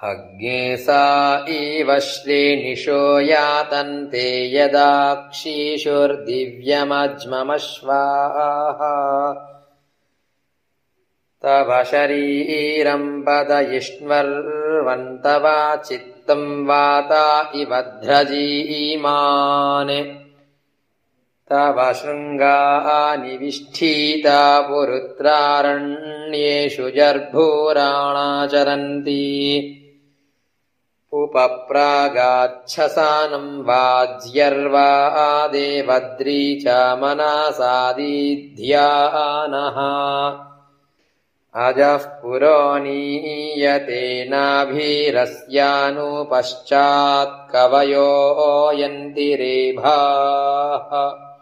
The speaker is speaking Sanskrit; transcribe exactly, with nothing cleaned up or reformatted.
अग्ने सा इव श्रेणिशो यातन्ते यदाक्षीषुर्दिव्यमज्ममश्वाः तव शरीरं पदयिष्ण्वर्वन्तवा चित्तं वाता इव ध्रजीमान् तव शृङ्गानि विष्ठीता पुरुत्रारण्येषु जर्भूराणाचरन्ति उपप्रागाच्छसानं वाज्यर्वा देवद्री च मनसादिध्यानः अजः पुरोनीयते नाभिरस्यानुपश्चात् कवयो यन्ति रेभाः।